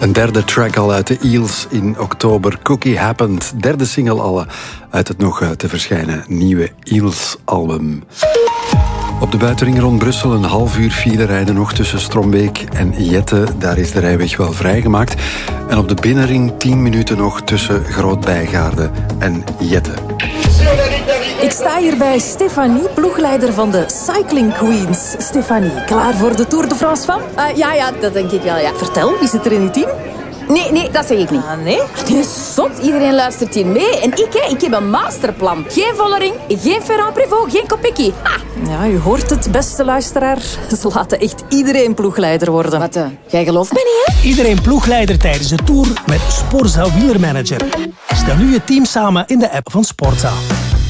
Een derde track al uit de Eels in oktober. Cookie Happened. Derde single al uit het nog te verschijnen nieuwe Eels-album. Op de buitenring rond Brussel een half uur file rijden nog tussen Strombeek en Jette. Daar is de rijweg wel vrijgemaakt. En op de binnenring 10 minuten nog tussen Groot-Bijgaarde en Jette. Ik sta hier bij Stefanie, ploegleider van de Cycling Queens. Stefanie, klaar voor de Tour de France van? Ja, dat denk ik wel, ja. Vertel, wie zit er in het team? Nee, dat zeg ik niet. Nee? Die is zot. Iedereen luistert hier mee. En ik heb een masterplan. Geen Vollering, geen Ferrand-Prévot, geen Kopecky. Ja, u hoort het, beste luisteraar. Ze laten echt iedereen ploegleider worden. Wat, jij gelooft me niet, hè? Iedereen ploegleider tijdens de Tour met Sporza Wielermanager. Stel nu je team samen in de app van Sporza.